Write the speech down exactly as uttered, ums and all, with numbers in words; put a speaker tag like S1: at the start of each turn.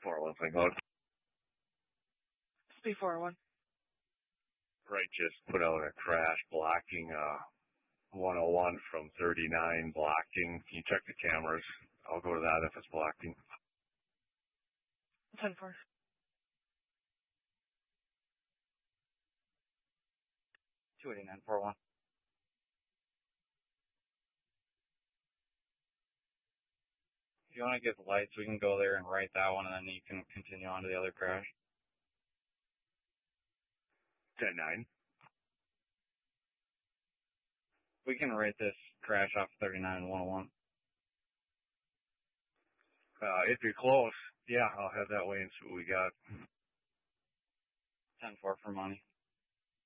S1: four oh one St. Cloud.
S2: Speed four oh one.
S1: Right, just put out a crash blocking uh, one oh one from thirty-nine blocking. Can you check the cameras? I'll go to that if it's blocking.
S2: ten four.
S3: two eighty-nine four one. If you want to get the lights, we can go there and write that one, and then you can continue on to the other crash.
S1: ten nine.
S3: We can rate this crash off thirty-nine and one oh one.
S1: Uh, if you're close, yeah, I'll head that way and see what we got.
S3: ten four for money.